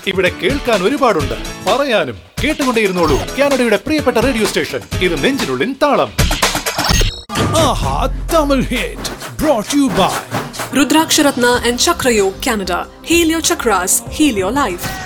ഇവിടെ കേൾക്കാൻ ഒരുപാടുണ്ട്, പറയാനും. കേട്ടുകൊണ്ടേയിരുന്നോളൂ കാനഡയുടെ പ്രിയപ്പെട്ട റേഡിയോ സ്റ്റേഷൻ. ഇത് നെഞ്ചിനുള്ളിൻ താളം. ആഹാ Tamil hit brought you by Rudraksha Ratna and Chakrayog Canada. Heal your chakras, heal your life.